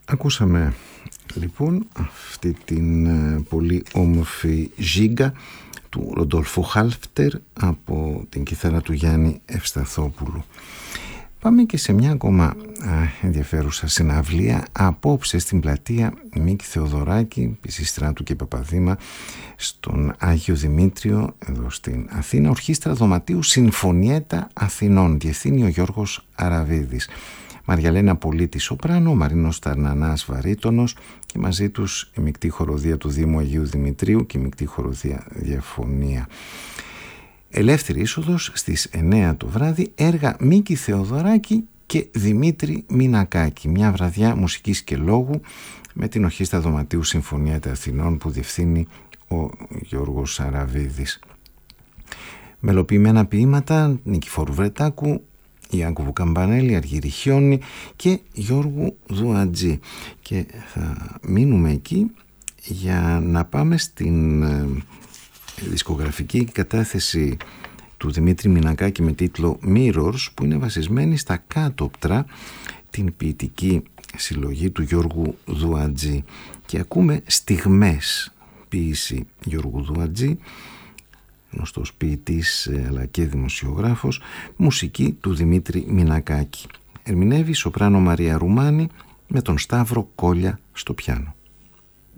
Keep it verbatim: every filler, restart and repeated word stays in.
Ακούσαμε λοιπόν αυτή την πολύ όμορφη ζίγκα του Ροντόλφο Χάλφτερ από την κιθάρα του Γιάννη Ευσταθόπουλου. Πάμε και σε μια ακόμα ενδιαφέρουσα συναυλία απόψε στην πλατεία Μίκη Θεοδωράκη, Πισιστράτου και Παπαδήμα, στον Άγιο Δημήτριο εδώ στην Αθήνα. Ορχήστρα Δωματίου Συμφωνιέτα Αθηνών, διευθύνει ο Γιώργος Αραβίδης. Μαριαλένα Πολίτη σοπράνο, ο Μαρίνος Ταρνανάς βαρύτονος και μαζί τους η μεικτή χοροδία του Δήμου Αγίου Δημητρίου και η μεικτή χοροδία Διαφωνία. Ελεύθερη είσοδος στις εννέα το βράδυ, έργα Μίκη Θεοδωράκη και Δημήτρη Μινακάκη. Μια βραδιά μουσικής και λόγου με την Ορχήστρα Δωματίου Συμφωνιέτα Αθηνών που διευθύνει ο Γιώργος Αραβίδης. Μελοποιημένα ποίηματα Νικηφόρου Βρετάκου, Ιάκωβου Καμπανέλη, Αργύρη Χιόνι και Γιώργου Δουατζή. Και θα μείνουμε εκεί για να πάμε στην δισκογραφική κατάθεση του Δημήτρη Μινακάκη με τίτλο Mirrors, που είναι βασισμένη στα κάτωπτρα, την ποιητική συλλογή του Γιώργου Δουατζή. Και ακούμε στιγμές, ποίηση Γιώργου Δουατζή, γνωστός ποιητής αλλά και δημοσιογράφος, μουσική του Δημήτρη Μινακάκη. Ερμηνεύει η σοπράνο Μαρία Ρουμάνη με τον Σταύρο Κόλια στο πιάνο.